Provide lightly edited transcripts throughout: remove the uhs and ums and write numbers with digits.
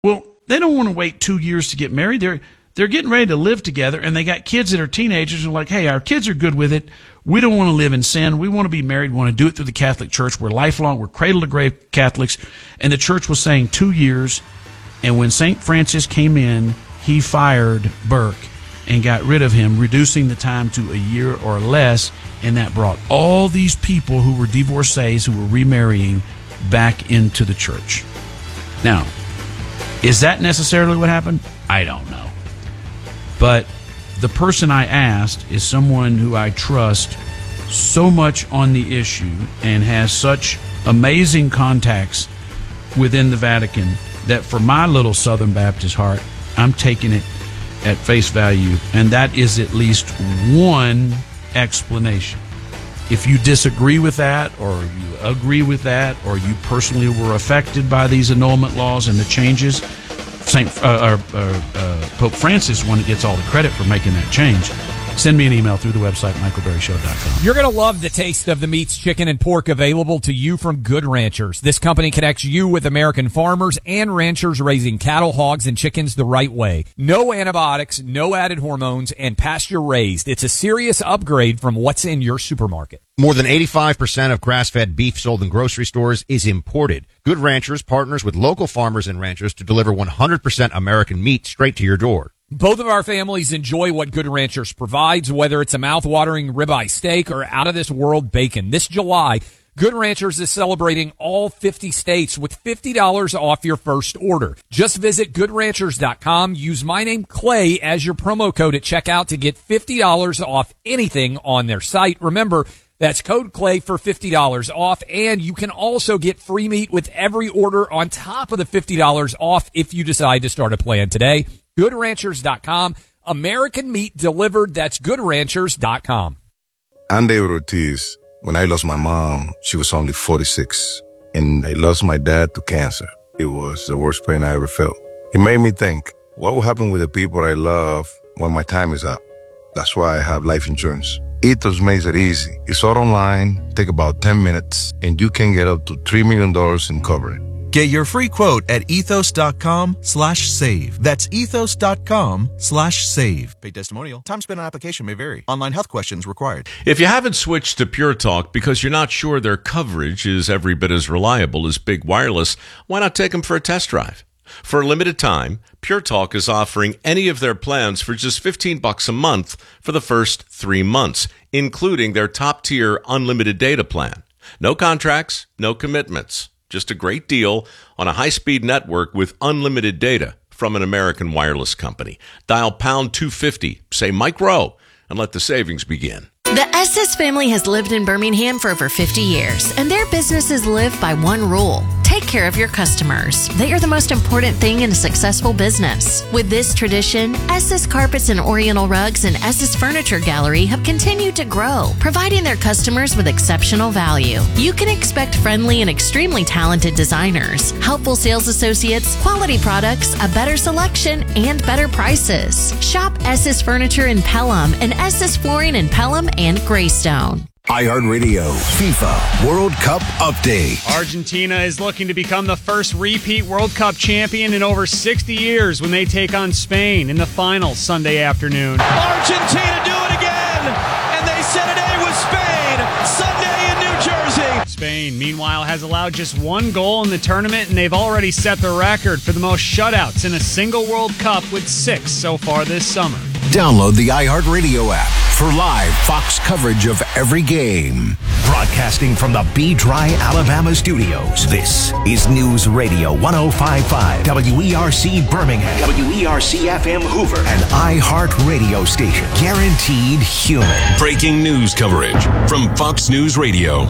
Well, they don't want to wait 2 years to get married. They're getting ready to live together, and they got kids that are teenagers and are like, hey, our kids are good with it. We don't want to live in sin. We want to be married. We want to do it through the Catholic Church. We're lifelong. We're cradle-to-grave Catholics. And the church was saying 2 years. And when St. Francis came in, he fired Burke and got rid of him, reducing the time to a year or less. And that brought all these people who were divorcees, who were remarrying, back into the church. Now, is that necessarily what happened? I don't know. But the person I asked is someone who I trust so much on the issue and has such amazing contacts within the Vatican that for my little Southern Baptist heart, I'm taking it at face value, and that is at least one explanation. If you disagree with that, or you agree with that, or you personally were affected by these annulment laws and the changes, Pope Francis, one that gets all the credit for making that change. Send me an email through the website, michaelberryshow.com. You're going to love the taste of the meats, chicken, and pork available to you from Good Ranchers. This company connects you with American farmers and ranchers raising cattle, hogs, and chickens the right way. No antibiotics, no added hormones, and pasture raised. It's a serious upgrade from what's in your supermarket. More than 85% of grass-fed beef sold in grocery stores is imported. Good Ranchers partners with local farmers and ranchers to deliver 100% American meat straight to your door. Both of our families enjoy what Good Ranchers provides, whether it's a mouth-watering ribeye steak or out-of-this-world bacon. This July, Good Ranchers is celebrating all 50 states with $50 off your first order. Just visit GoodRanchers.com. Use my name, Clay, as your promo code at checkout to get $50 off anything on their site. Remember, that's code Clay for $50 off, and you can also get free meat with every order on top of the $50 off if you decide to start a plan today. GoodRanchers.com. American meat delivered. That's GoodRanchers.com. I'm David Ortiz. When I lost my mom, she was only 46, and I lost my dad to cancer. It was the worst pain I ever felt. It made me think, what will happen with the people I love when my time is up? That's why I have life insurance. Ethos makes it easy. It's all online, take about 10 minutes, and you can get up to $3 million in coverage. Get your free quote at ethos.com/save. That's ethos.com/save. Paid testimonial. Time spent on application may vary. Online health questions required. If you haven't switched to Pure Talk because you're not sure their coverage is every bit as reliable as Big Wireless, why not take them for a test drive? For a limited time, Pure Talk is offering any of their plans for just $15 a month for the first 3 months, including their top-tier unlimited data plan. No contracts, no commitments. Just a great deal on a high-speed network with unlimited data from an American wireless company. Dial pound 250, say Mike Rowe, and let the savings begin. The Estes family has lived in Birmingham for over 50 years, and their businesses live by one rule. Take care of your customers. They are the most important thing in a successful business. With this tradition, Estes Carpets and Oriental Rugs and Estes Furniture Gallery have continued to grow, providing their customers with exceptional value. You can expect friendly and extremely talented designers, helpful sales associates, quality products, a better selection, and better prices. Shop Estes Furniture in Pelham and Estes Flooring in Pelham and Greystone. iHeartRadio FIFA World Cup Update. Argentina is looking to become the first repeat World Cup champion in over 60 years when they take on Spain in the final Sunday afternoon. Argentina do it again, and they set an A with Spain Sunday in New Jersey. Spain, meanwhile, has allowed just one goal in the tournament, and they've already set the record for the most shutouts in a single World Cup with 6 so far this summer. Download the iHeartRadio app for live Fox coverage of every game. Broadcasting from the B-Dry, Alabama studios, this is News Radio 105.5, WERC Birmingham, WERC-FM Hoover, and iHeartRadio station. Guaranteed human. Breaking news coverage from Fox News Radio.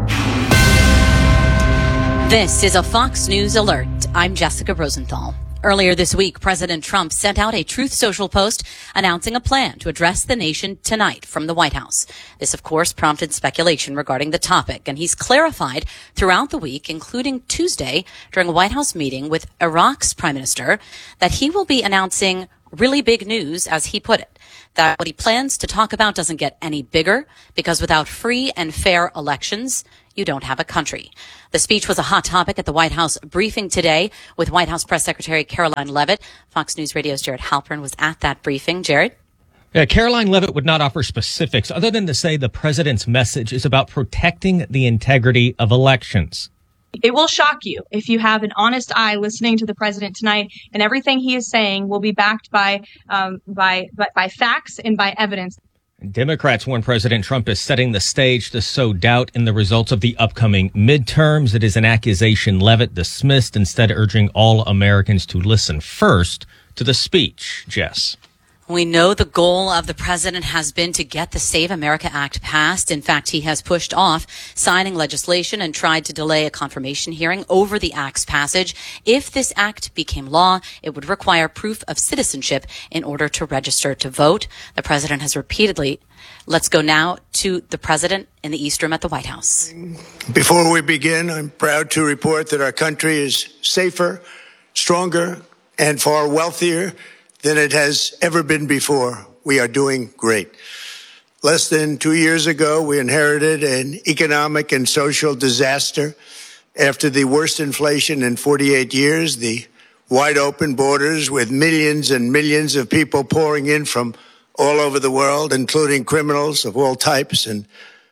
This is a Fox News alert. I'm Jessica Rosenthal. Earlier this week, President Trump sent out a Truth Social post announcing a plan to address the nation tonight from the White House. This, of course, prompted speculation regarding the topic, and he's clarified throughout the week, including Tuesday during a White House meeting with Iraq's prime minister, that he will be announcing really big news, as he put it, that what he plans to talk about doesn't get any bigger because without free and fair elections, you don't have a country. The speech was a hot topic at the White House briefing today with White House Press Secretary Caroline Leavitt. Fox News Radio's Jared Halpern was at that briefing. Jared? Yeah, Caroline Leavitt would not offer specifics other than to say the president's message is about protecting the integrity of elections. It will shock you if you have an honest eye listening to the president tonight, and everything he is saying will be backed by facts and by evidence. Democrats warn President Trump is setting the stage to sow doubt in the results of the upcoming midterms. It is an accusation Leavitt dismissed, instead urging all Americans to listen first to the speech. Jess. We know the goal of the president has been to get the Save America Act passed. In fact, he has pushed off signing legislation and tried to delay a confirmation hearing over the act's passage. If this act became law, it would require proof of citizenship in order to register to vote. The president has repeatedly. Let's go now to the president in the East Room at the White House. Before we begin, I'm proud to report that our country is safer, stronger, and far wealthier than it has ever been before. We are doing great. Less than 2 years ago, we inherited an economic and social disaster. After the worst inflation in 48 years, the wide open borders with millions and millions of people pouring in from all over the world, including criminals of all types, and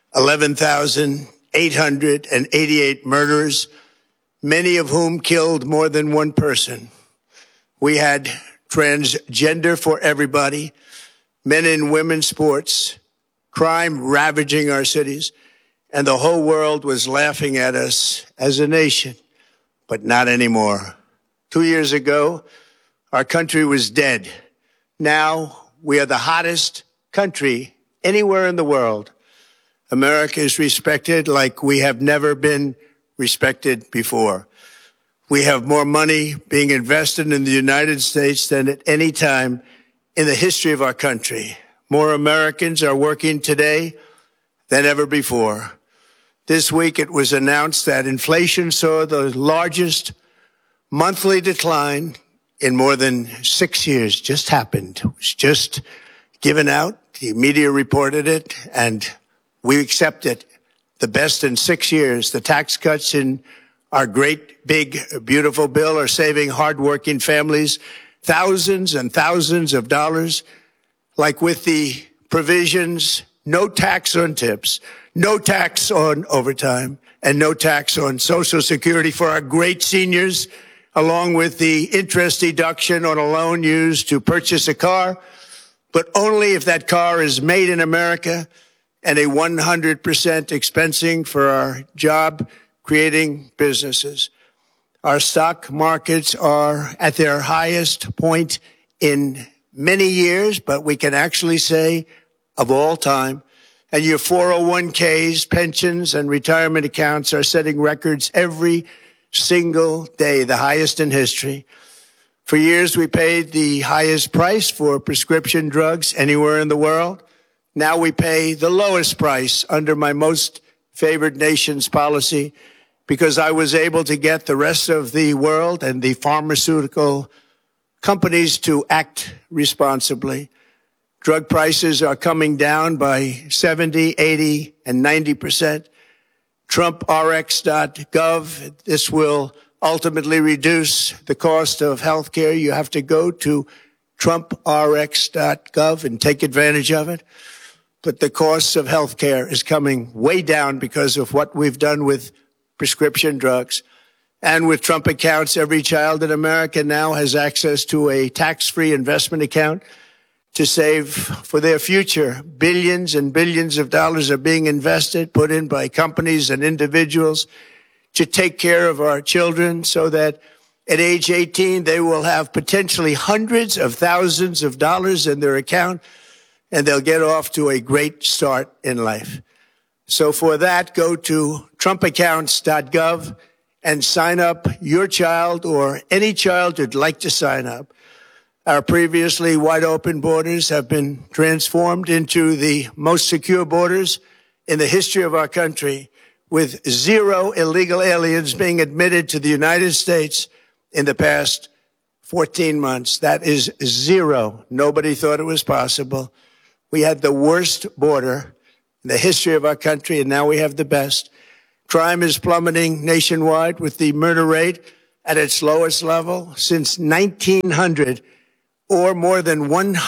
11,888 murderers, many of whom killed more than one person. We had transgender for everybody, men and women sports, crime ravaging our cities, and the whole world was laughing at us as a nation, but not anymore. 2 years ago, our country was dead. Now we are the hottest country anywhere in the world. America is respected like we have never been respected before. We have more money being invested in the United States than at any time in the history of our country. More Americans are working today than ever before. This week it was announced that inflation saw the largest monthly decline in more than 6 years. Just happened. It was just given out. The media reported it, and we accept it. The best in 6 years. The tax cuts in our great, big, beautiful bill are saving hardworking families thousands and thousands of dollars, like with the provisions, no tax on tips, no tax on overtime, and no tax on Social Security for our great seniors, along with the interest deduction on a loan used to purchase a car, but only if that car is made in America, and a 100% expensing for our job creating businesses. Our stock markets are at their highest point in many years, but we can actually say of all time. And your 401ks, pensions, and retirement accounts are setting records every single day, the highest in history. For years, we paid the highest price for prescription drugs anywhere in the world. Now we pay the lowest price under my most favored nation's policy, because I was able to get the rest of the world and the pharmaceutical companies to act responsibly. Drug prices are coming down by 70, 80, and 90%. TrumpRx.gov. This will ultimately reduce the cost of health care. You have to go to TrumpRx.gov and take advantage of it. But the cost of health care is coming way down because of what we've done with prescription drugs. And with Trump accounts, every child in America now has access to a tax-free investment account to save for their future. Billions and billions of dollars are being invested, put in by companies and individuals to take care of our children so that at age 18, they will have potentially hundreds of thousands of dollars in their account, and they'll get off to a great start in life. So for that, go to TrumpAccounts.gov and sign up your child or any child who'd like to sign up. Our previously wide open borders have been transformed into the most secure borders in the history of our country, with 0 illegal aliens being admitted to the United States in the past 14 months. That is zero. Nobody thought it was possible. We had the worst border in the history of our country, and now we have the best. Crime is plummeting nationwide with the murder rate at its lowest level since 1900, or more than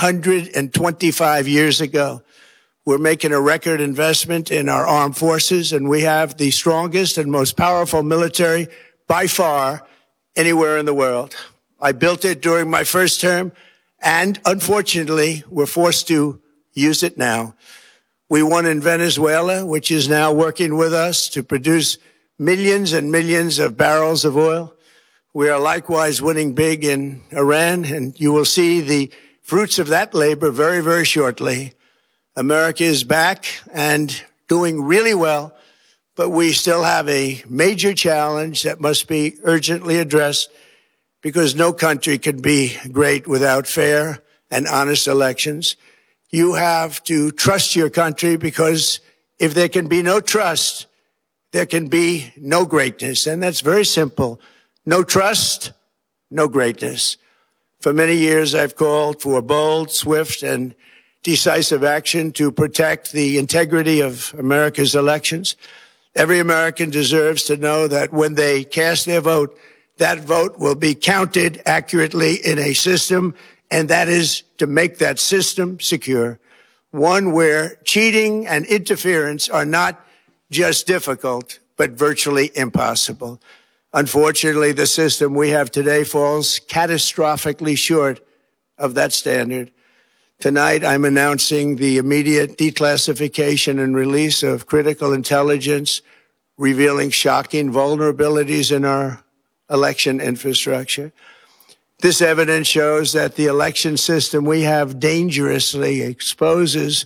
125 years ago. We're making a record investment in our armed forces, and we have the strongest and most powerful military by far anywhere in the world. I built it during my first term, and unfortunately, we're forced to use it now. We won in Venezuela, which is now working with us to produce millions and millions of barrels of oil. We are likewise winning big in Iran, and you will see the fruits of that labor very, very shortly. America is back and doing really well, but we still have a major challenge that must be urgently addressed, because no country can be great without fair and honest elections. You have to trust your country, because if there can be no trust, there can be no greatness. And that's very simple. No trust, no greatness. For many years, I've called for bold, swift, and decisive action to protect the integrity of America's elections. Every American deserves to know that when they cast their vote, that vote will be counted accurately in a system, and that is to make that system secure, one where cheating and interference are not just difficult, but virtually impossible. Unfortunately, the system we have today falls catastrophically short of that standard. Tonight, I'm announcing the immediate declassification and release of critical intelligence revealing shocking vulnerabilities in our election infrastructure. This evidence shows that the election system we have dangerously exposes,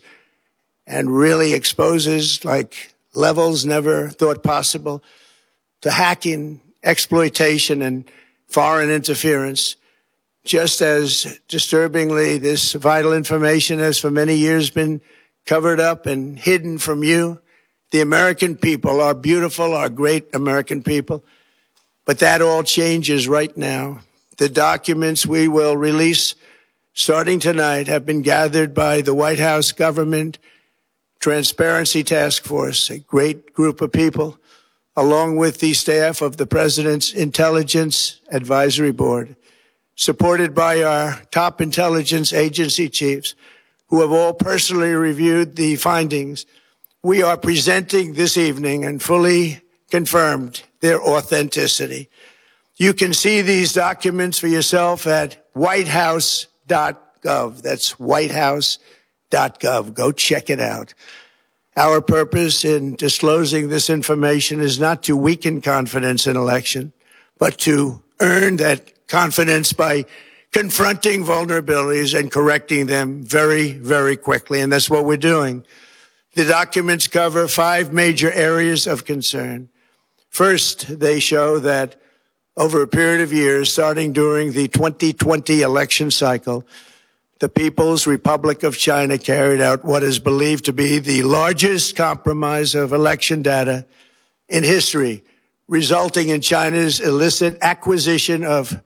and really exposes like levels never thought possible, to hacking, exploitation, and foreign interference. Just as disturbingly, this vital information has for many years been covered up and hidden from you, the American people, our beautiful, our great American people. But that all changes right now. The documents we will release starting tonight have been gathered by the White House Government Transparency Task Force, a great group of people, along with the staff of the President's Intelligence Advisory Board, supported by our top intelligence agency chiefs, who have all personally reviewed the findings we are presenting this evening and fully confirmed their authenticity. You can see these documents for yourself at whitehouse.gov. That's whitehouse.gov. Go check it out. Our purpose in disclosing this information is not to weaken confidence in election, but to earn that confidence by confronting vulnerabilities and correcting them very, very quickly. And that's what we're doing. The documents cover 5 major areas of concern. First, they show that over a period of years, starting during the 2020 election cycle, the People's Republic of China carried out what is believed to be the largest compromise of election data in history, resulting in China's illicit acquisition of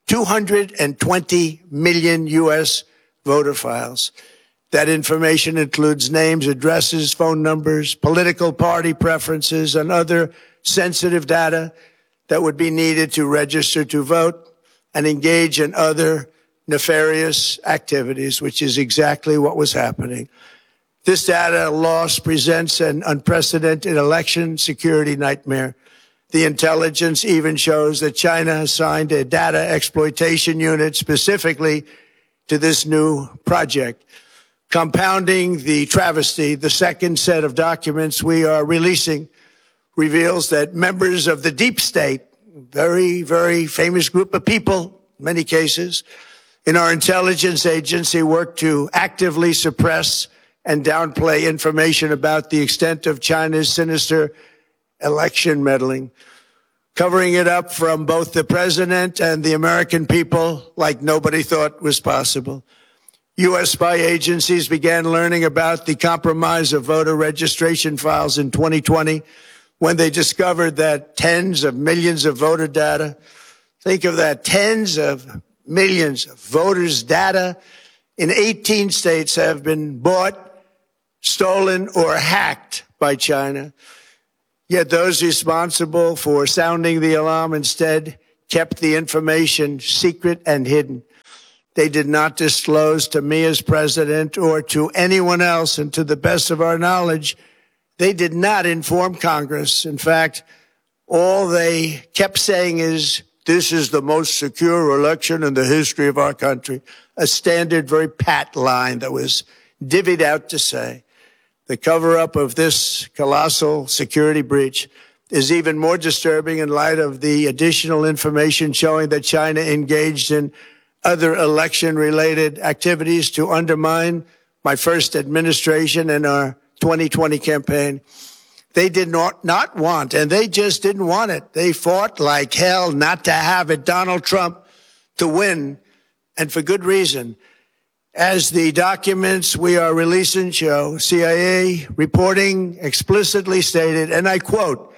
220 million U.S. voter files. That information includes names, addresses, phone numbers, political party preferences, and other sensitive data that would be needed to register to vote and engage in other nefarious activities, which is exactly what was happening. This data loss presents an unprecedented election security nightmare. The intelligence even shows that China assigned a data exploitation unit specifically to this new project. Compounding the travesty, the second set of documents we are releasing reveals that members of the deep state, very, very famous group of people, in many cases, in our intelligence agency work to actively suppress and downplay information about the extent of China's sinister election meddling, covering it up from both the president and the American people like nobody thought was possible. U.S. spy agencies began learning about the compromise of voter registration files in 2020 when they discovered that tens of millions of voter data, think of that, tens of millions of voters' data in 18 states have been bought, stolen, or hacked by China. Yet those responsible for sounding the alarm instead kept the information secret and hidden. They did not disclose to me as president or to anyone else, and to the best of our knowledge, they did not inform Congress. In fact, all they kept saying is, this is the most secure election in the history of our country. A standard, very pat line that was divvied out to say. The cover-up of this colossal security breach is even more disturbing in light of the additional information showing that China engaged in other election-related activities to undermine my first administration and our 2020 campaign. They did not want, and they just didn't want it. They fought like hell not to have it, Donald Trump, to win, and for good reason. As the documents we are releasing show, CIA reporting explicitly stated, and I quote,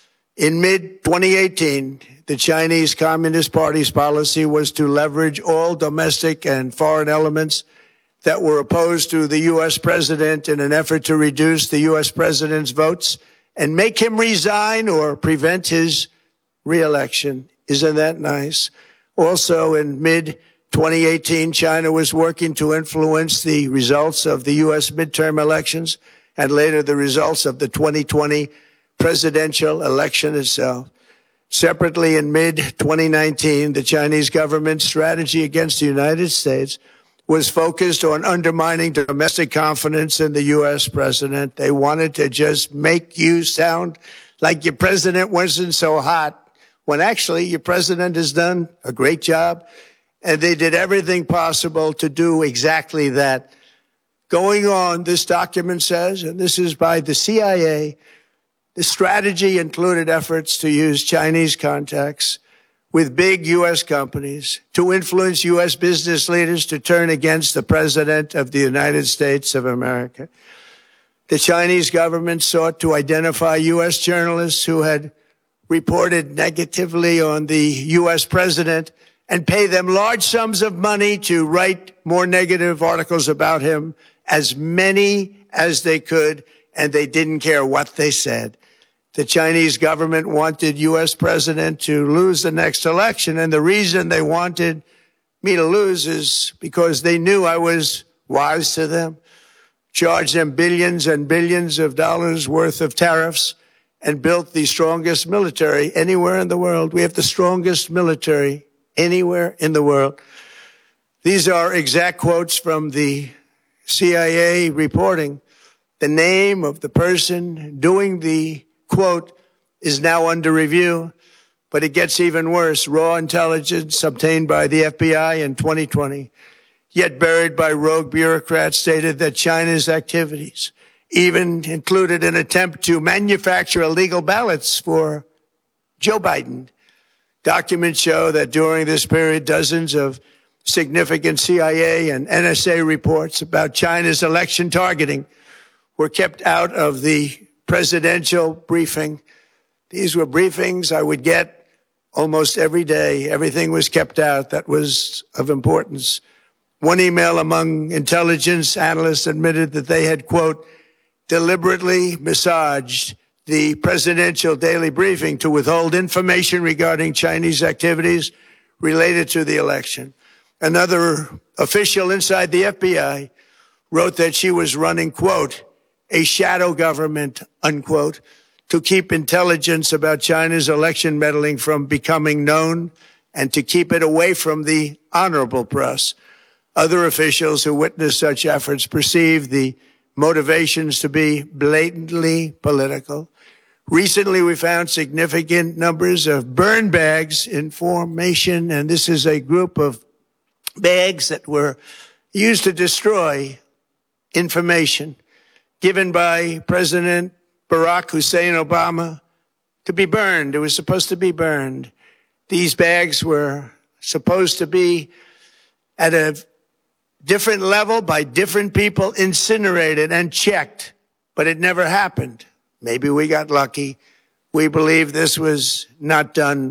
in mid-2018, the Chinese Communist Party's policy was to leverage all domestic and foreign elements that were opposed to the U.S. president in an effort to reduce the U.S. president's votes and make him resign or prevent his re-election. Isn't that nice? Also, in mid-2018, China was working to influence the results of the U.S. midterm elections and later the results of the 2020 presidential election itself. Separately, in mid-2019, the Chinese government's strategy against the United States was focused on undermining domestic confidence in the U.S. president. They wanted to just make you sound like your president wasn't so hot, when actually your president has done a great job. And they did everything possible to do exactly that. Going on, this document says, and this is by the CIA, the strategy included efforts to use Chinese contacts with big U.S. companies to influence U.S. business leaders to turn against the President of the United States of America. The Chinese government sought to identify U.S. journalists who had reported negatively on the U.S. president and pay them large sums of money to write more negative articles about him, as many as they could, and they didn't care what they said. The Chinese government wanted U.S. president to lose the next election, and the reason they wanted me to lose is because they knew I was wise to them, charged them billions and billions of dollars worth of tariffs, and built the strongest military anywhere in the world. We have the strongest military anywhere in the world. These are exact quotes from the CIA reporting. The name of the person doing the quote is now under review, but it gets even worse. Raw intelligence obtained by the FBI in 2020, yet buried by rogue bureaucrats, stated that China's activities even included an attempt to manufacture illegal ballots for Joe Biden. Documents show that during this period, dozens of significant CIA and NSA reports about China's election targeting were kept out of the presidential briefing. These were briefings I would get almost every day. Everything was kept out that was of importance. One email among intelligence analysts admitted that they had, quote, deliberately massaged the presidential daily briefing to withhold information regarding Chinese activities related to the election. Another official inside the FBI wrote that she was running, quote, a shadow government, unquote, to keep intelligence about China's election meddling from becoming known and to keep it away from the honorable press. Other officials who witnessed such efforts perceived the motivations to be blatantly political. Recently, we found significant numbers of burn bags in formation, and this is a group of bags that were used to destroy information given by President Barack Hussein Obama to be burned. It was supposed to be burned. These bags were supposed to be at a different level by different people, incinerated and checked, but it never happened. Maybe we got lucky. We believe this was not done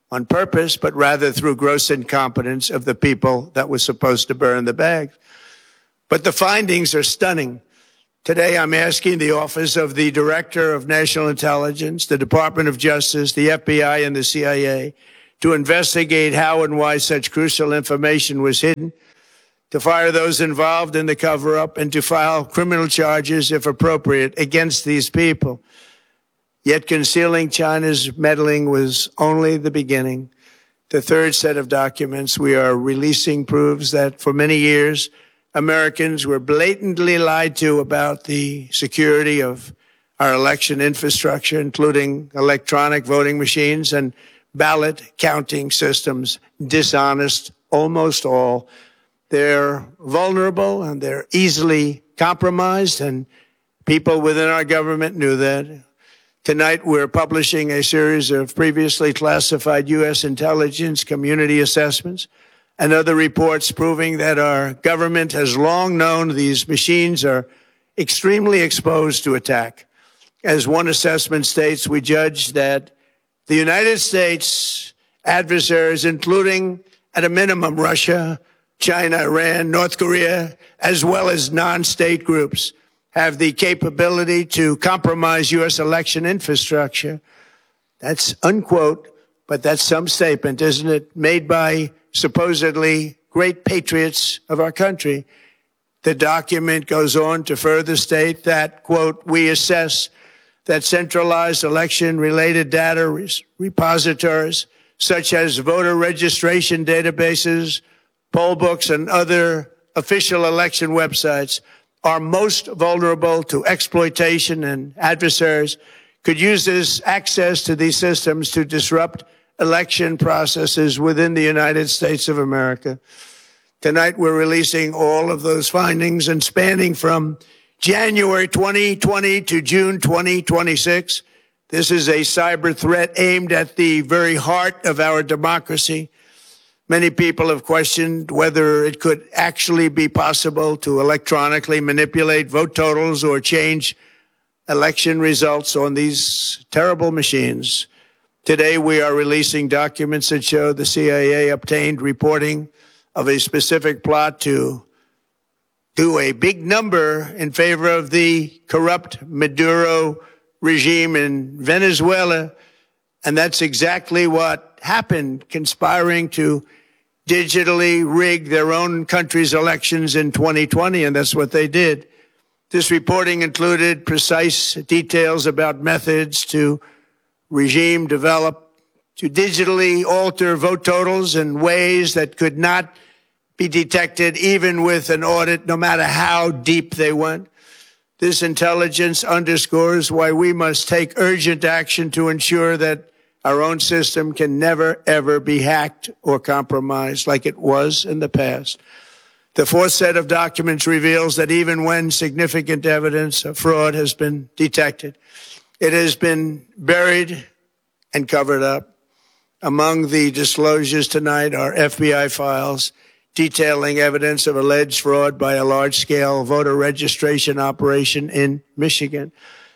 on purpose, but rather through gross incompetence of the people that were supposed to burn the bags. But the findings are stunning. Today, I'm asking the Office of the Director of National Intelligence, the Department of Justice, the FBI, and the CIA to investigate how and why such crucial information was hidden, to fire those involved in the cover-up, and to file criminal charges, if appropriate, against these people. Yet concealing China's meddling was only the beginning. The third set of documents we are releasing proves that for many years, Americans were blatantly lied to about the security of our election infrastructure, including electronic voting machines and ballot counting systems. Dishonest, almost all. They're vulnerable and they're easily compromised, and people within our government knew that. Tonight, we're publishing a series of previously classified U.S. intelligence community assessments and other reports proving that our government has long known these machines are extremely exposed to attack. As one assessment states, we judge that the United States adversaries, including at a minimum Russia, China, Iran, North Korea, as well as non-state groups, have the capability to compromise U.S. election infrastructure. That's unquote, but that's some statement, isn't it? Made by supposedly great patriots of our country. The document goes on to further state that, quote, we assess that centralized election-related data repositories, such as voter registration databases, poll books, and other official election websites, are most vulnerable to exploitation, and adversaries could use this access to these systems to disrupt election processes within the United States of America. Tonight, we're releasing all of those findings, and spanning from January 2020 to June 2026, this is a cyber threat aimed at the very heart of our democracy. Many people have questioned whether it could actually be possible to electronically manipulate vote totals or change election results on these terrible machines. Today, we are releasing documents that show the CIA obtained reporting of a specific plot to do a big number in favor of the corrupt Maduro regime in Venezuela. And that's exactly what happened, conspiring to digitally rig their own country's elections in 2020, and that's what they did. This reporting included precise details about methods to regime develop to digitally alter vote totals in ways that could not be detected even with an audit, no matter how deep they went. This intelligence underscores why we must take urgent action to ensure that our own system can never, ever be hacked or compromised like it was in the past. The fourth set of documents reveals that even when significant evidence of fraud has been detected, it has been buried and covered up. Among the disclosures tonight are FBI files detailing evidence of alleged fraud by a large-scale voter registration operation in Michigan.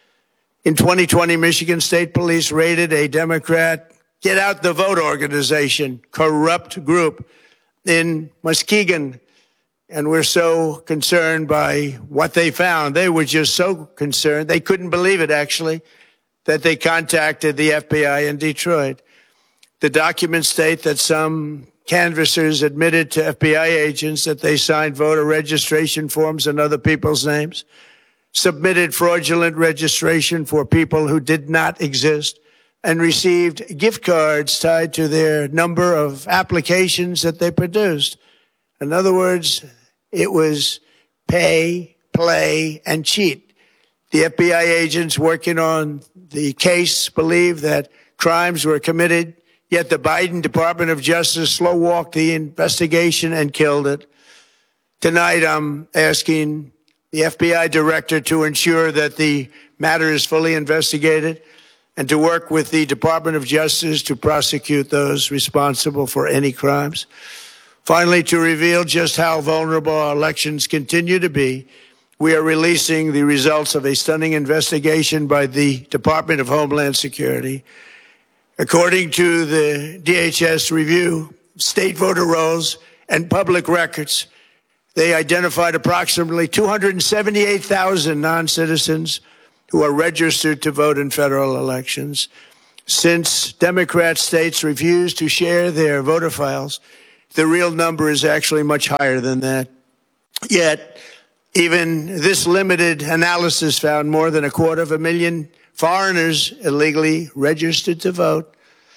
In 2020, Michigan State Police raided a Democrat Get Out the Vote organization, corrupt group in Muskegon. And we're so concerned by what they found. They were just so concerned. They couldn't believe it, actually, that they contacted the FBI in Detroit. The documents state that some canvassers admitted to FBI agents that they signed voter registration forms in other people's names, submitted fraudulent registration for people who did not exist, and received gift cards tied to their number of applications that they produced. In other words, it was pay, play, and cheat. The FBI agents working on the case believe that crimes were committed, yet the Biden Department of Justice slow-walked the investigation and killed it. Tonight, I'm asking the FBI director to ensure that the matter is fully investigated and to work with the Department of Justice to prosecute those responsible for any crimes. Finally, to reveal just how vulnerable our elections continue to be, we are releasing the results of a stunning investigation by the Department of Homeland Security. According to the DHS review, state voter rolls and public records, they identified approximately 278,000 non-citizens who are registered to vote in federal elections. Since Democrat states refuse to share their voter files, the real number is actually much higher than that. Yet, even this limited analysis found more than 250,000 foreigners illegally registered to vote.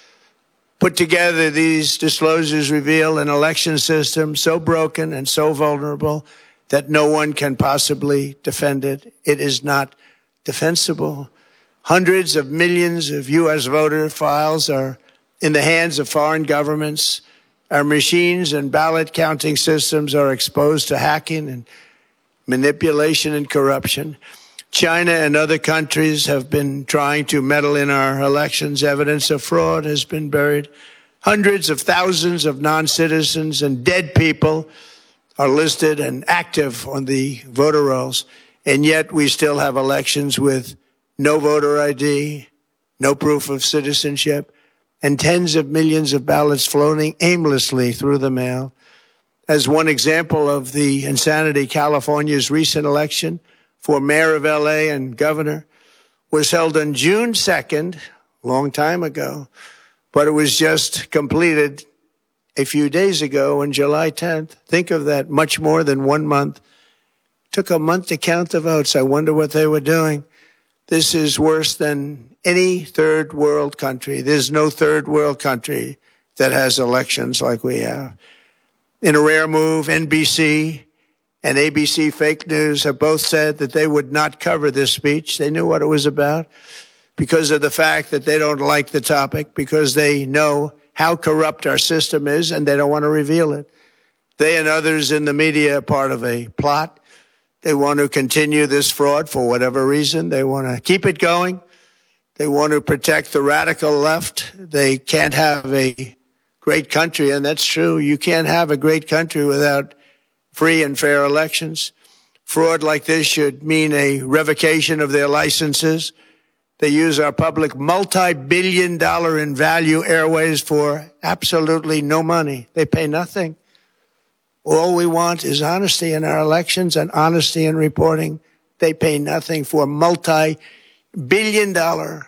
Put together, these disclosures reveal an election system so broken and so vulnerable that no one can possibly defend it. It is not defensible. Hundreds of millions of U.S. voter files are in the hands of foreign governments. Our machines and ballot counting systems are exposed to hacking and manipulation and corruption. China and other countries have been trying to meddle in our elections. Evidence of fraud has been buried. Hundreds of thousands of non-citizens and dead people are listed and active on the voter rolls. And yet we still have elections with no voter ID, no proof of citizenship, and tens of millions of ballots floating aimlessly through the mail. As one example of the insanity, California's recent election for mayor of LA and governor was held on June 2nd, a long time ago, but it was just completed a few days ago on July 10th. Think of that, much more than 1 month. Took a month to count the votes. I wonder what they were doing. This is worse than any third world country. There's no third world country that has elections like we have. In a rare move, NBC and ABC Fake News have both said that they would not cover this speech. They knew what it was about because of the fact that they don't like the topic, because they know how corrupt our system is and they don't want to reveal it. They and others in the media are part of a plot. They want to continue this fraud for whatever reason. They want to keep it going. They want to protect the radical left. They can't have a great country, and that's true. You can't have a great country without free and fair elections. Fraud like this should mean a revocation of their licenses. They use our public multi-billion-dollar in value airways for absolutely no money. They pay nothing. All we want is honesty in our elections and honesty in reporting. They pay nothing for multi-billion-dollar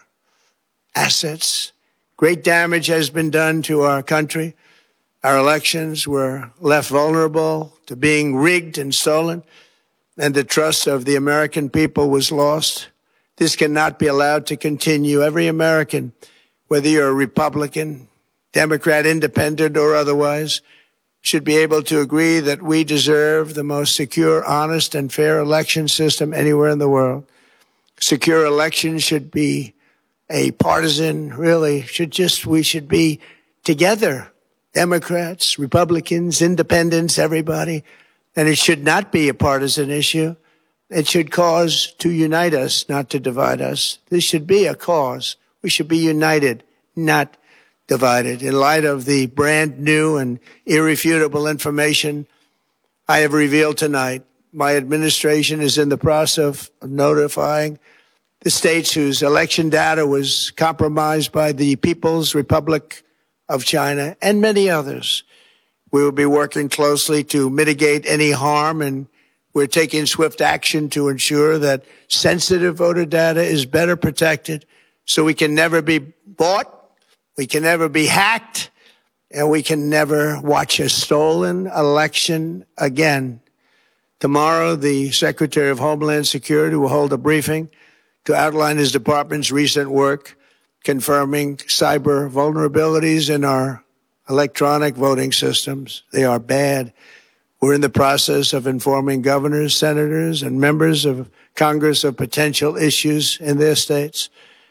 assets. Great damage has been done to our country. Our elections were left vulnerable to being rigged and stolen, and the trust of the American people was lost. This cannot be allowed to continue. Every American, whether you're a Republican, Democrat, Independent, or otherwise, should be able to agree that we deserve the most secure, honest, and fair election system anywhere in the world. Secure elections should be a partisan, we should be together. Democrats, Republicans, Independents, everybody. And it should not be a partisan issue. It should cause to unite us, not to divide us. This should be a cause. We should be united, not divided. In light of the brand new and irrefutable information I have revealed tonight, my administration is in the process of notifying the states whose election data was compromised by the People's Republic of China and many others. We will be working closely to mitigate any harm, and we're taking swift action to ensure that sensitive voter data is better protected so we can never be bought, we can never be hacked, and we can never watch a stolen election again. Tomorrow, the Secretary of Homeland Security will hold a briefing to outline his department's recent work confirming cyber vulnerabilities in our electronic voting systems. They are bad. We're in the process of informing governors, senators, and members of Congress of potential issues in their states.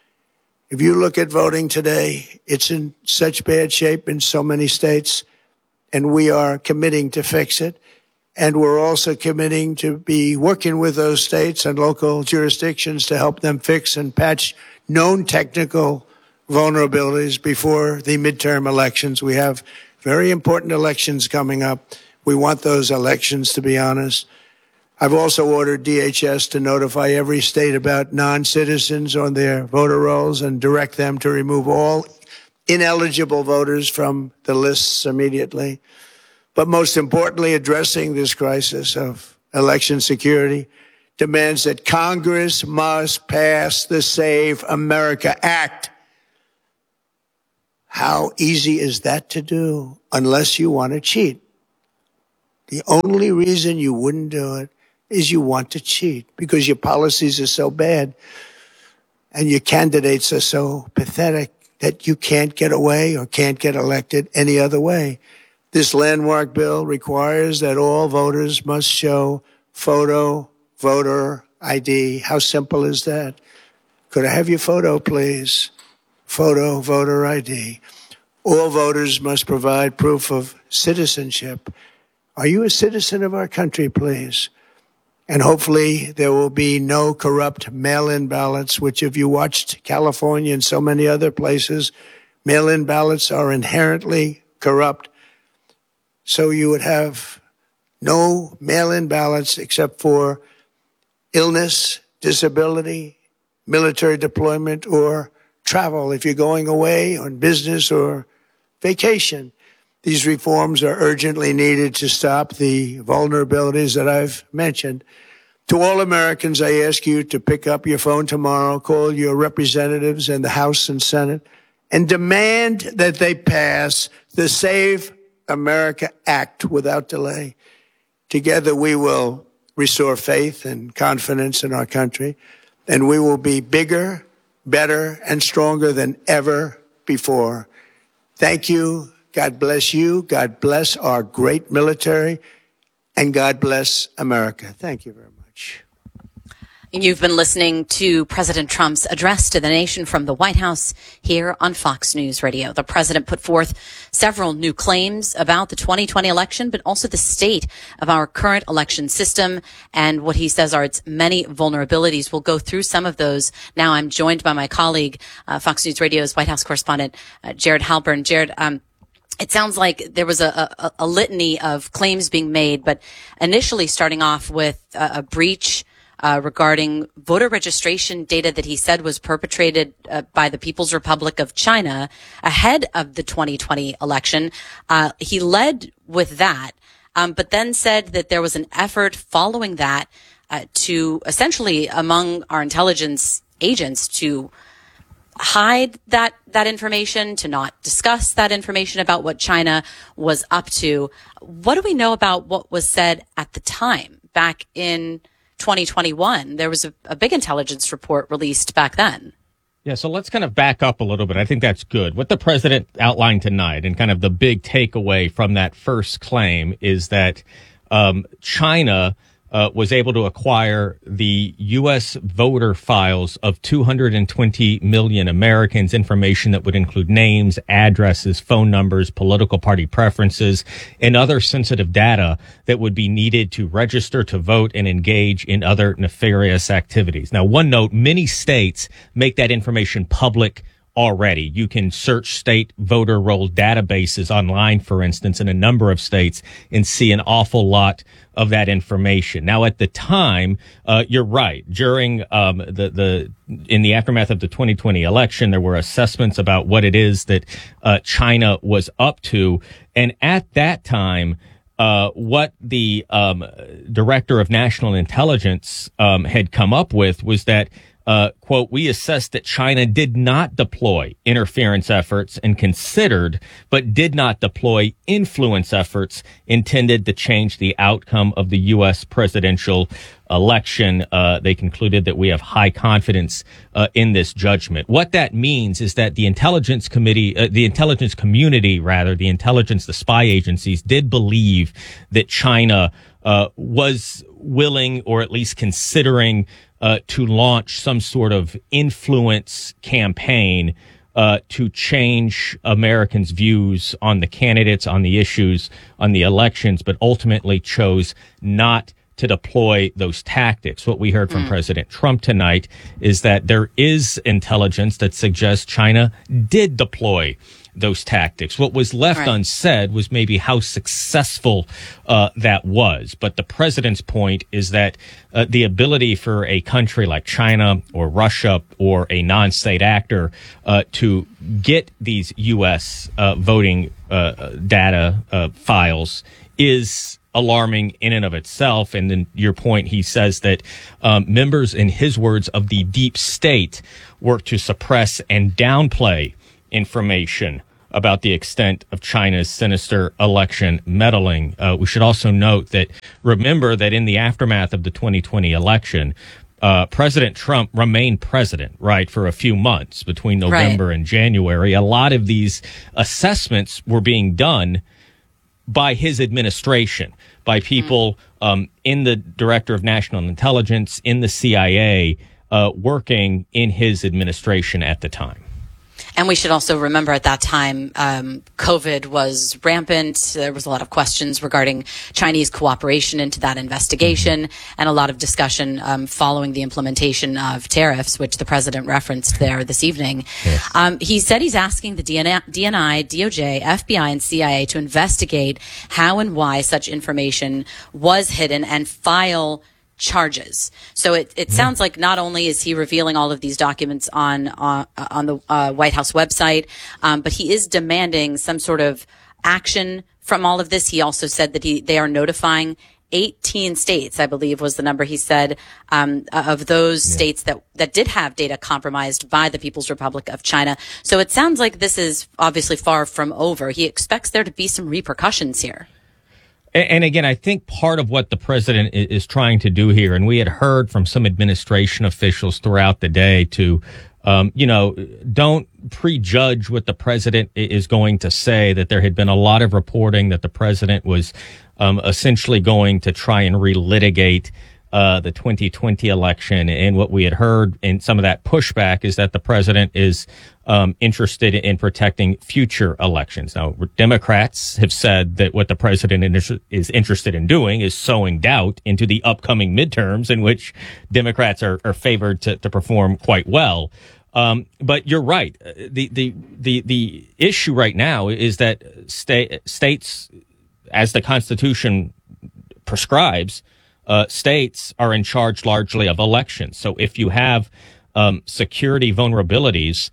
If you look at voting today, it's in such bad shape in so many states, and we are committing to fix it. And we're also committing to be working with those states and local jurisdictions to help them fix and patch known technical vulnerabilities before the midterm elections. We have very important elections coming up. We want those elections to be honest. I've also ordered DHS to notify every state about non-citizens on their voter rolls and direct them to remove all ineligible voters from the lists immediately. But most importantly, addressing this crisis of election security demands that Congress must pass the Save America Act. How easy is that to do unless you want to cheat? The only reason you wouldn't do it is you want to cheat because your policies are so bad and your candidates are so pathetic that you can't get away or can't get elected any other way. This landmark bill requires that all voters must show photo voter ID. How simple is that? Could I have your photo, please? Photo voter ID. All voters must provide proof of citizenship. Are you a citizen of our country, please? And hopefully there will be no corrupt mail-in ballots, which if you watched California and so many other places, mail-in ballots are inherently corrupt. So you would have no mail-in ballots except for illness, disability, military deployment, or travel if you're going away on business or vacation. These reforms are urgently needed to stop the vulnerabilities that I've mentioned. To all Americans, I ask you to pick up your phone tomorrow, call your representatives in the House and Senate, and demand that they pass the Save America Act without delay. Together, we will restore faith and confidence in our country, and we will be bigger, better, and stronger than ever before. Thank you. God bless you. God bless our great military. And God bless America. Thank you very much. You've been listening to President Trump's address to the nation from the White House here on Fox News Radio. The president put forth several new claims about the 2020 election, but also the state of our current election system and what he says are its many vulnerabilities. We'll go through some of those. Now I'm joined by my colleague, Fox News Radio's White House correspondent, Jared Halpern. Jared, it sounds like there was a litany of claims being made, but initially starting off with a breach regarding voter registration data that he said was perpetrated by the People's Republic of China ahead of the 2020 election. He led with that, but then said that there was an effort following that to essentially, among our intelligence agents, to hide that information, to not discuss that information about what China was up to. What do we know about what was said at the time back in 2021? There was a big intelligence report released back then. Yeah, so let's kind of back up a little bit. I think that's good. What the president outlined tonight and kind of the big takeaway from that first claim is that China was able to acquire the U.S. voter files of 220 million Americans, information that would include names, addresses, phone numbers, political party preferences, and other sensitive data that would be needed to register to vote and engage in other nefarious activities. Now, one note, many states make that information public already. You can search state voter roll databases online, for instance, in a number of states and see an awful lot of that information. Now, at the time, you're right. During in the aftermath of the 2020 election, there were assessments about what it is that China was up to, and at that time, what the Director of National Intelligence had come up with was that quote, we assessed that China did not deploy interference efforts and considered, but did not deploy influence efforts intended to change the outcome of the U.S. presidential election. They concluded that we have high confidence in this judgment. What that means is that the intelligence community, the spy agencies did believe that China was willing, or at least considering, to launch some sort of influence campaign to change Americans' views on the candidates, on the issues, on the elections, but ultimately chose not to deploy those tactics. What we heard from President Trump tonight is that there is intelligence that suggests China did deploy those tactics. What was left unsaid was maybe how successful that was. But the president's point is that the ability for a country like China or Russia or a non-state actor to get these U.S. voting data files is alarming in and of itself. And then your point, he says that members, in his words, of the deep state work to suppress and downplay information about the extent of China's sinister election meddling. We should also note that, remember that in the aftermath of the 2020 election, President Trump remained president, right, for a few months between November and January. A lot of these assessments were being done by his administration, by people in the Director of National Intelligence, in the CIA, working in his administration at the time. And we should also remember at that time, COVID was rampant. There was a lot of questions regarding Chinese cooperation into that investigation and a lot of discussion following the implementation of tariffs, which the president referenced there this evening. Yes. He said he's asking the DNI, DOJ, FBI, and CIA to investigate how and why such information was hidden and file charges. So it sounds like not only is he revealing all of these documents on the White House website, but he is demanding some sort of action from all of this. He also said that they are notifying 18 states, I believe was the number he said, of those states that did have data compromised by the People's Republic of China. So it sounds like this is obviously far from over. He expects there to be some repercussions here. And again, I think part of what the president is trying to do here, and we had heard from some administration officials throughout the day to, don't prejudge what the president is going to say, that there had been a lot of reporting that the president was essentially going to try and relitigate the 2020 election. And what we had heard in some of that pushback is that the president is interested in protecting future elections. Now, Democrats have said that what the president is interested in doing is sowing doubt into the upcoming midterms, in which Democrats are favored to perform quite well. But you're right. The issue right now is that states, as the Constitution prescribes, states are in charge largely of elections. So if you have security vulnerabilities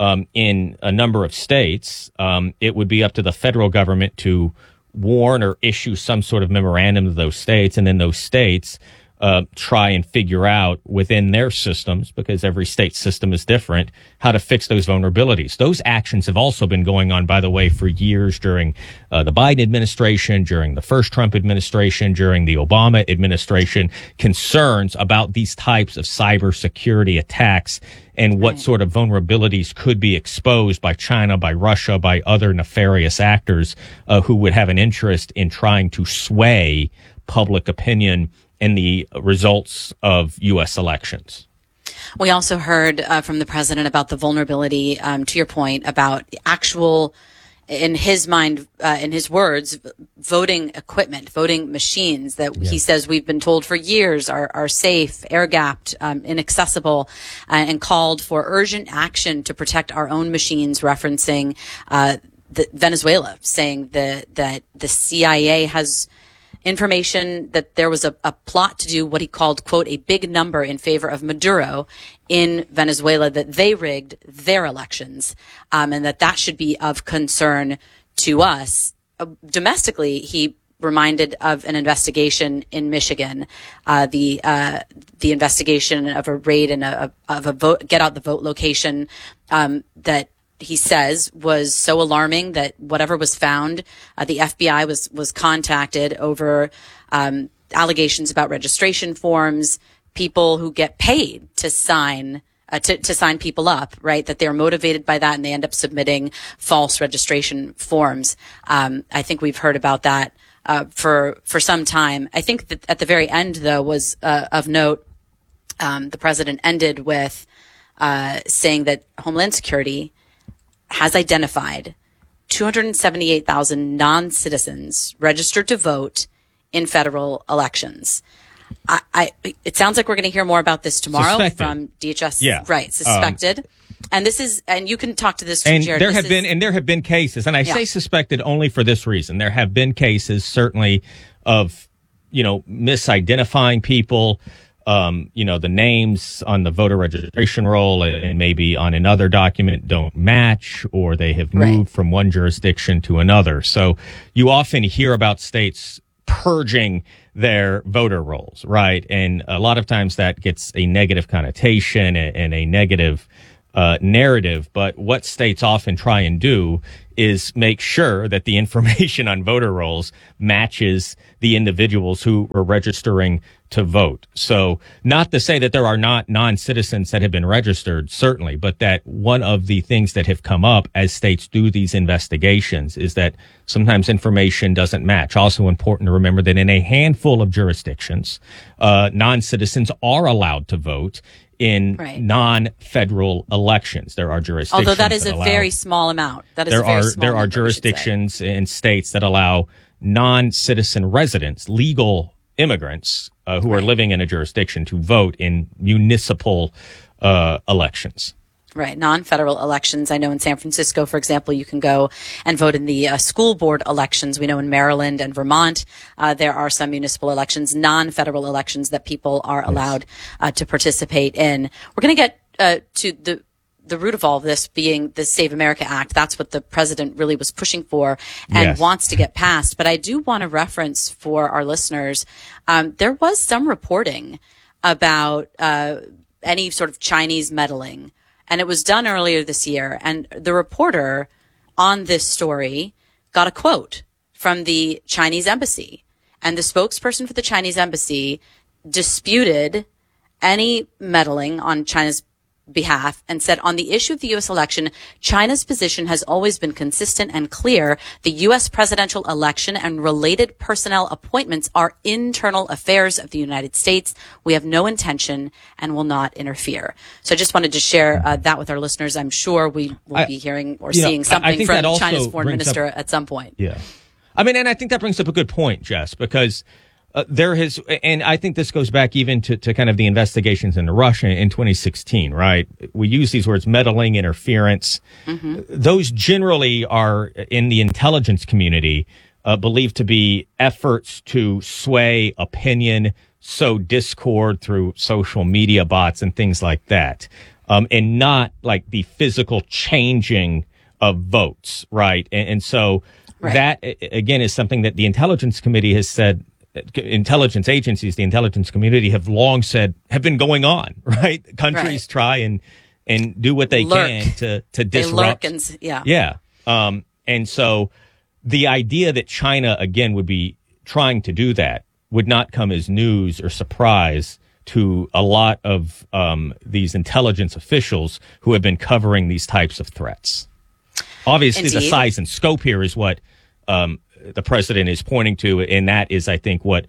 in a number of states, it would be up to the federal government to warn or issue some sort of memorandum to those states, and then those states try and figure out within their systems, because every state system is different, how to fix those vulnerabilities. Those actions have also been going on, by the way, for years during the Biden administration, during the first Trump administration, during the Obama administration, concerns about these types of cybersecurity attacks and what sort of vulnerabilities could be exposed by China, by Russia, by other nefarious actors who would have an interest in trying to sway public opinion in the results of U.S. elections. We also heard from the president about the vulnerability, to your point, about actual, in his mind, in his words, voting equipment, voting machines that he says we've been told for years are safe, air-gapped, inaccessible, and called for urgent action to protect our own machines, referencing Venezuela, saying that the CIA has information that there was a plot to do what he called, quote, a big number in favor of Maduro in Venezuela, that they rigged their elections, and that should be of concern to us. Domestically, he reminded of an investigation in Michigan, the investigation of a raid and of a vote, get out the vote location, that he says was so alarming that whatever was found, the FBI was contacted over allegations about registration forms, people who get paid to sign to sign people up, right? That they're motivated by that and they end up submitting false registration forms. I think we've heard about that for some time. I think that at the very end, though, was of note. The president ended with saying that Homeland Security has identified 278,000 non-citizens registered to vote in federal elections. It sounds like we're going to hear more about this tomorrow from DHS. Yeah. Right. Suspected. And this is, and you can talk to this, and Jared. there have been cases, and I say suspected only for this reason. There have been cases, certainly, of, misidentifying people, the names on the voter registration roll and maybe on another document don't match, or they have moved from one jurisdiction to another. So you often hear about states purging their voter rolls, right? And a lot of times that gets a negative connotation and a negative narrative. But what states often try and do is make sure that the information on voter rolls matches the individuals who are registering to vote. So not to say that there are not non-citizens that have been registered, certainly, but that one of the things that have come up as states do these investigations is that sometimes information doesn't match. Also important to remember that in a handful of jurisdictions, non-citizens are allowed to vote in non-federal elections. There are jurisdictions. Although that is a very small amount. There are jurisdictions in states that allow non-citizen residents, legal immigrants who are living in a jurisdiction to vote in municipal elections. Right. Non-federal elections. I know in San Francisco, for example, you can go and vote in the school board elections. We know in Maryland and Vermont, there are some municipal elections, non-federal elections that people are allowed to participate in. We're going to get to the root of all of this being the Save America Act. That's what the president really was pushing for and wants to get passed. But I do want to reference for our listeners, there was some reporting about any sort of Chinese meddling. And it was done earlier this year. And the reporter on this story got a quote from the Chinese embassy. And the spokesperson for the Chinese embassy disputed any meddling on China's behalf and said, on the issue of the U.S. election, China's position has always been consistent and clear. The U.S. presidential election and related personnel appointments are internal affairs of the United States. We have no intention and will not interfere. So I just wanted to share that with our listeners. I'm sure we will be hearing or seeing something from China's foreign minister at some point. Yeah. I mean, and I think that brings up a good point, Jess, because there has, and I think this goes back even to kind of the investigations into Russia in 2016, right? We use these words, meddling, interference. Mm-hmm. Those generally are in the intelligence community believed to be efforts to sway opinion, sow discord through social media bots and things like that. And not like the physical changing of votes, right? And so that, again, is something that the intelligence committee has said, intelligence agencies, the intelligence community have long said have been going on, right? Countries try and do what they can to disrupt. And so the idea that China, again, would be trying to do that would not come as news or surprise to a lot of these intelligence officials who have been covering these types of threats. Obviously, the size and scope here is what the president is pointing to, and that is, I think, what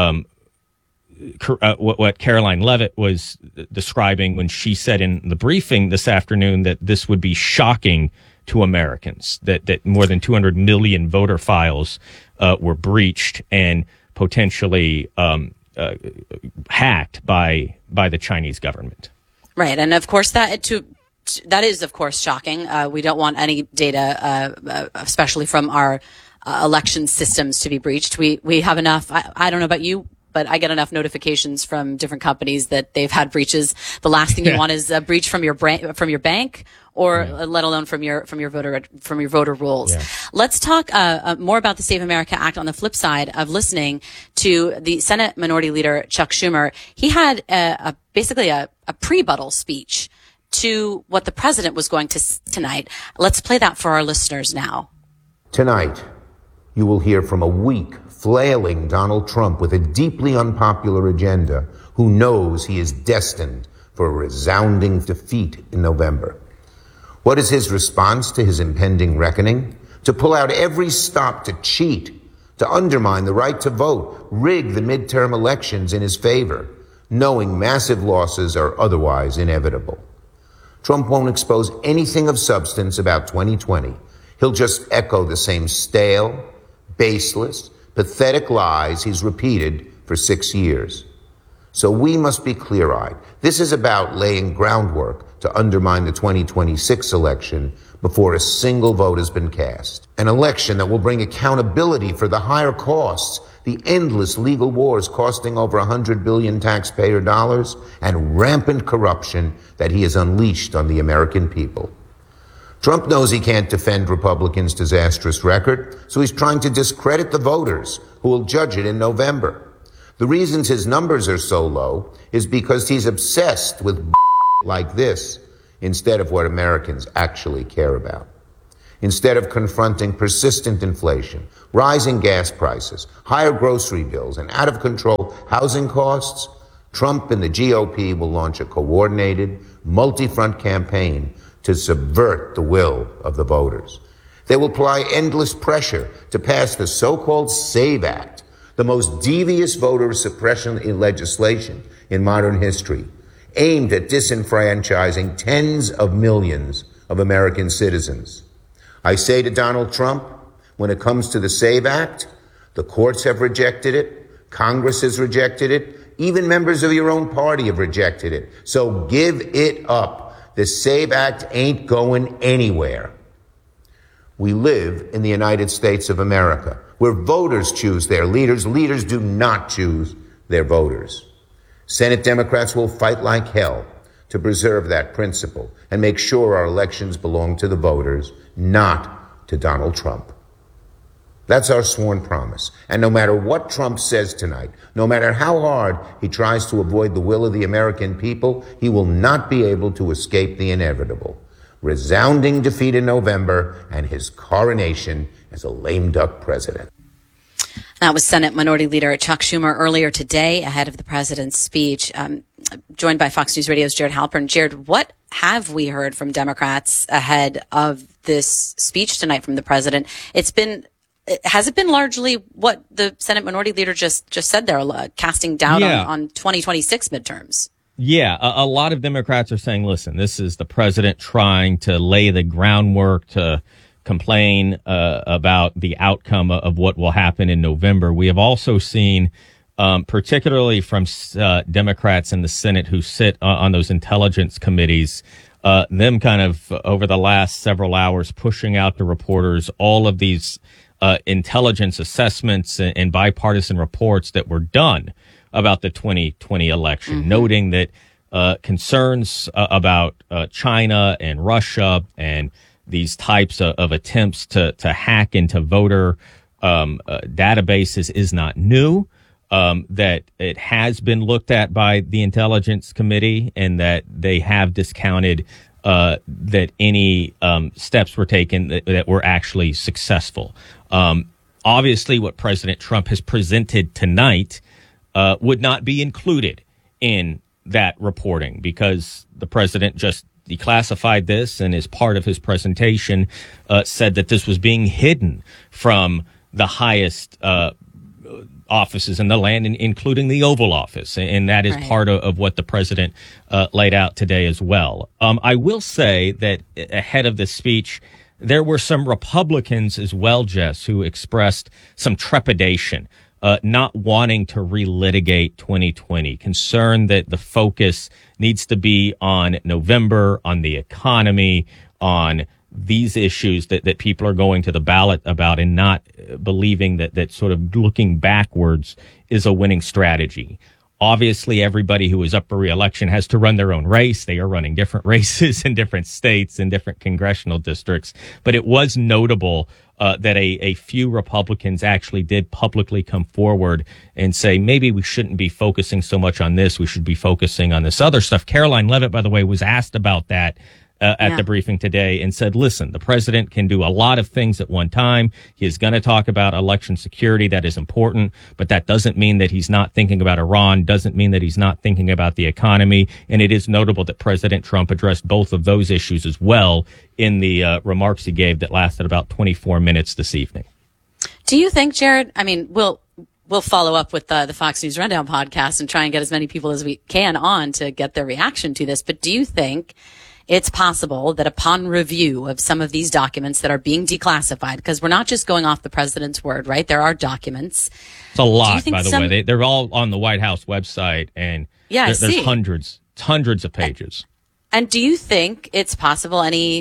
Caroline Leavitt was describing when she said in the briefing this afternoon that this would be shocking to Americans, that more than 200 million voter files were breached and potentially hacked by the Chinese government. Right, and of course that is, of course, shocking. We don't want any data, especially from our election systems, to be breached. We have enough. I don't know about you, but I get enough notifications from different companies that they've had breaches. The last thing you want is a breach from your bank, or let alone from your voter rolls. Yeah. Let's talk more about the Save America Act on the flip side of listening to the Senate Minority Leader Chuck Schumer. He had basically a pre-buttal speech to what the president was going to say tonight. Let's play that for our listeners now. Tonight, you will hear from a weak, flailing Donald Trump with a deeply unpopular agenda who knows he is destined for a resounding defeat in November. What is his response to his impending reckoning? To pull out every stop to cheat, to undermine the right to vote, rig the midterm elections in his favor, knowing massive losses are otherwise inevitable. Trump won't expose anything of substance about 2020. He'll just echo the same stale, baseless, pathetic lies he's repeated for 6 years. So we must be clear-eyed. This is about laying groundwork to undermine the 2026 election before a single vote has been cast. An election that will bring accountability for the higher costs, the endless legal wars costing over $100 billion taxpayer dollars, and rampant corruption that he has unleashed on the American people. Trump knows he can't defend Republicans' disastrous record, so he's trying to discredit the voters who will judge it in November. The reasons his numbers are so low is because he's obsessed with like this instead of what Americans actually care about. Instead of confronting persistent inflation, rising gas prices, higher grocery bills, and out-of-control housing costs, Trump and the GOP will launch a coordinated, multi-front campaign to subvert the will of the voters. They will apply endless pressure to pass the so-called SAVE Act, the most devious voter suppression legislation in modern history, aimed at disenfranchising tens of millions of American citizens. I say to Donald Trump, when it comes to the SAVE Act, the courts have rejected it, Congress has rejected it, even members of your own party have rejected it. So give it up. The SAVE Act ain't going anywhere. We live in the United States of America, where voters choose their leaders. Leaders do not choose their voters. Senate Democrats will fight like hell to preserve that principle and make sure our elections belong to the voters, not to Donald Trump. That's our sworn promise. And no matter what Trump says tonight, no matter how hard he tries to avoid the will of the American people, he will not be able to escape the inevitable. Resounding defeat in November and his coronation as a lame duck president. That was Senate Minority Leader Chuck Schumer earlier today ahead of the president's speech, joined by Fox News Radio's Jared Halpern. Jared, what have we heard from Democrats ahead of this speech tonight from the president? Has it been largely what the Senate Minority Leader just said there, casting doubt on 2026 midterms? Yeah, a lot of Democrats are saying, listen, this is the president trying to lay the groundwork to complain about the outcome of what will happen in November. We have also seen, particularly from Democrats in the Senate who sit on those intelligence committees, them kind of over the last several hours pushing out to reporters all of these intelligence assessments and bipartisan reports that were done about the 2020 election, noting that concerns about China and Russia and these types of attempts to hack into voter databases is not new, that it has been looked at by the Intelligence Committee and that they have discounted that any steps were taken that were actually successful. Obviously, what President Trump has presented tonight would not be included in that reporting because the president just declassified this and as part of his presentation said that this was being hidden from the highest offices in the land, including the Oval Office. And that is part of what the president laid out today as well. I will say that ahead of this speech, there were some Republicans as well, Jess, who expressed some trepidation, not wanting to relitigate 2020, concerned that the focus needs to be on November, on the economy, on these issues that people are going to the ballot about and not believing that sort of looking backwards is a winning strategy. Obviously, everybody who is up for re-election has to run their own race. They are running different races in different states and different congressional districts. But it was notable that a few Republicans actually did publicly come forward and say, maybe we shouldn't be focusing so much on this. We should be focusing on this other stuff. Caroline Leavitt, by the way, was asked about that at the briefing today and said, listen, the president can do a lot of things at one time. He is going to talk about election security. That is important, but that doesn't mean that he's not thinking about Iran, doesn't mean that he's not thinking about the economy. And it is notable that President Trump addressed both of those issues as well in the remarks he gave that lasted about 24 minutes this evening. Do you think, Jared, I mean, we'll follow up with the Fox News Rundown podcast and try and get as many people as we can on to get their reaction to this. But do you think it's possible that upon review of some of these documents that are being declassified, because we're not just going off the president's word, right? There are documents. It's a lot, by the way. They're all on the White House website, and there's hundreds of pages. And do you think it's possible any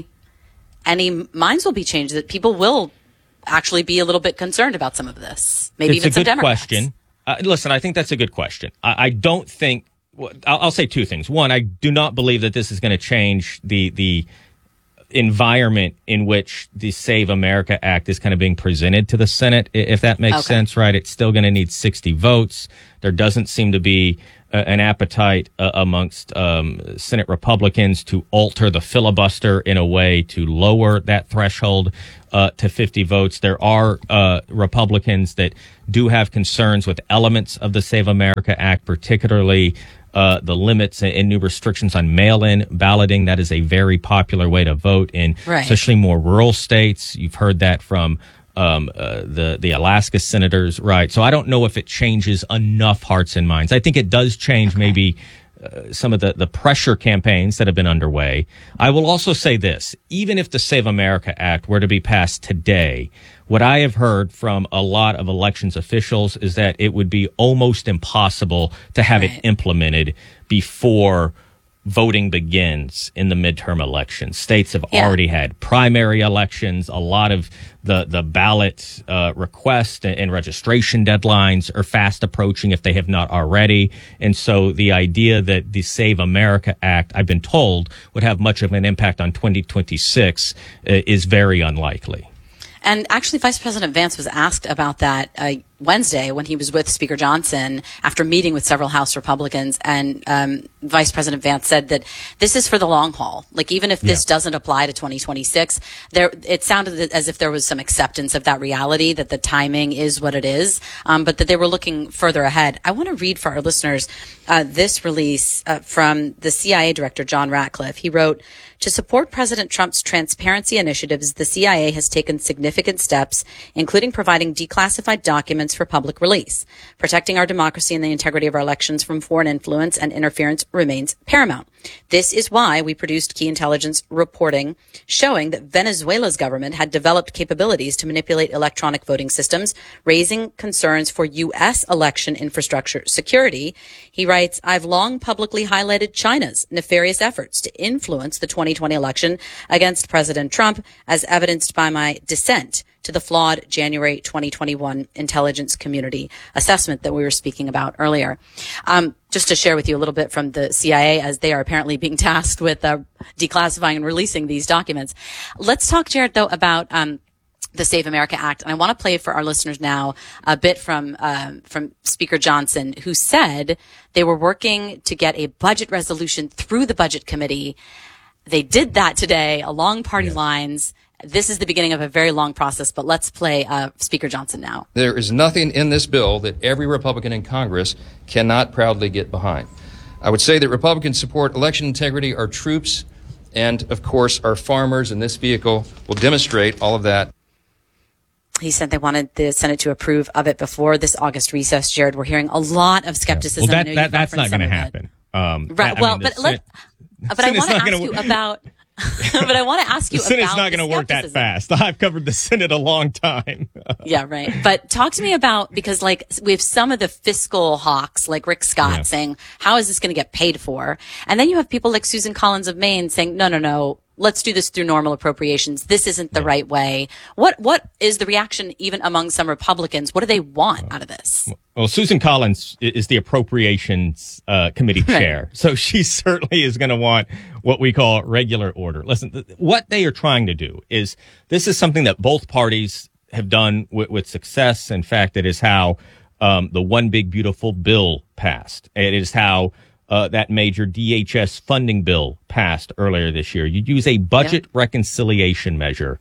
minds will be changed, that people will actually be a little bit concerned about some of this? Maybe it's even some a good Democrats. question. Listen, I think that's a good question. I don't think. I'll say two things. One, I do not believe that this is going to change the environment in which the Save America Act is kind of being presented to the Senate, if that makes sense, right? It's still going to need 60 votes. There doesn't seem to be an appetite amongst Senate Republicans to alter the filibuster in a way to lower that threshold to 50 votes. There are Republicans that do have concerns with elements of the Save America Act, particularly the limits and new restrictions on mail-in balloting. That is a very popular way to vote in especially more rural states. You've heard that from the Alaska senators, right? So I don't know if it changes enough hearts and minds. I think it does change maybe some of the pressure campaigns that have been underway. I will also say this, even if the Save America Act were to be passed today, what I have heard from a lot of elections officials is that it would be almost impossible to have it implemented before voting begins in the midterm elections. States have already had primary elections. A lot of the ballot request and registration deadlines are fast approaching if they have not already. And so the idea that the Save America Act, I've been told, would have much of an impact on 2026 is very unlikely. And actually, Vice President Vance was asked about that Wednesday when he was with Speaker Johnson after meeting with several House Republicans. And Vice President Vance said that this is for the long haul. Like, even if this doesn't apply to 2026, it sounded as if there was some acceptance of that reality, that the timing is what it is, but that they were looking further ahead. I want to read for our listeners this release from the CIA Director, John Ratcliffe. He wrote, "To support President Trump's transparency initiatives, the CIA has taken significant steps, including providing declassified documents for public release. Protecting our democracy and the integrity of our elections from foreign influence and interference remains paramount. This is why we produced key intelligence reporting showing that Venezuela's government had developed capabilities to manipulate electronic voting systems, raising concerns for U.S. election infrastructure security." He writes, "I've long publicly highlighted China's nefarious efforts to influence the 2020 election against President Trump, as evidenced by my dissent to the flawed January 2021 intelligence community assessment that we were speaking about earlier." Just to share with you a little bit from the CIA, as they are apparently being tasked with declassifying and releasing these documents. Let's talk, Jared, though, about the Save America Act. And I want to play for our listeners now a bit from Speaker Johnson, who said they were working to get a budget resolution through the Budget Committee. They did that today along party lines. This is the beginning of a very long process, but let's play Speaker Johnson now. There is nothing in this bill that every Republican in Congress cannot proudly get behind. I would say that Republicans support election integrity, our troops, and, of course, our farmers, and this vehicle will demonstrate all of that. He said they wanted the Senate to approve of it before this August recess. Jared, we're hearing a lot of skepticism. Well, that's not going to happen. Right. Well, but I want to ask you about. But I want to ask you about the Senate's not going to work that fast. I've covered the Senate a long time. Yeah, right. But talk to me about, because like we have some of the fiscal hawks like Rick Scott saying, how is this going to get paid for? And then you have people like Susan Collins of Maine saying, no, let's do this through normal appropriations. This isn't the right way. What is the reaction even among some Republicans? What do they want out of this? Well, Susan Collins is the Appropriations Committee chair, so she certainly is going to want what we call regular order. Listen, what they are trying to do is, this is something that both parties have done with success. In fact, it is how the One Big Beautiful Bill passed. It is how that major DHS funding bill passed earlier this year. You use a budget reconciliation measure,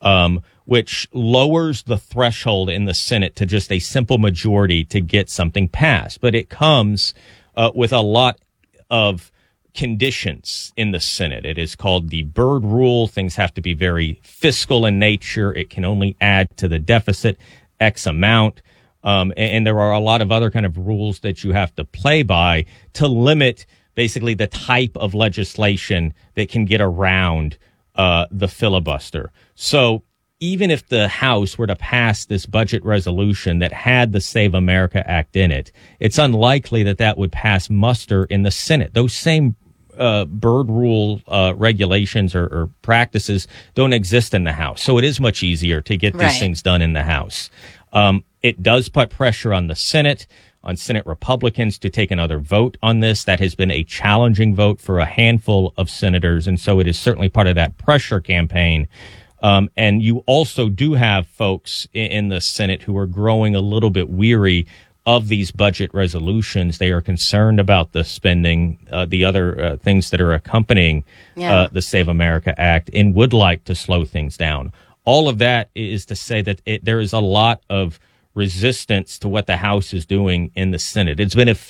which lowers the threshold in the Senate to just a simple majority to get something passed. But it comes with a lot of conditions in the Senate. It is called the Byrd Rule. Things have to be very fiscal in nature. It can only add to the deficit X amount. And there are a lot of other kind of rules that you have to play by to limit basically the type of legislation that can get around the filibuster. So even if the House were to pass this budget resolution that had the Save America Act in it, it's unlikely that that would pass muster in the Senate. Those same bird rule regulations or practices don't exist in the House. So it is much easier to get these things done in the House. It does put pressure on the Senate, on Senate Republicans to take another vote on this. That has been a challenging vote for a handful of senators. And so it is certainly part of that pressure campaign. And you also do have folks in the Senate who are growing a little bit weary of these budget resolutions. They are concerned about the spending, the other things that are accompanying the Save America Act, and would like to slow things down. All of that is to say that there is a lot of resistance to what the House is doing in the Senate. It's been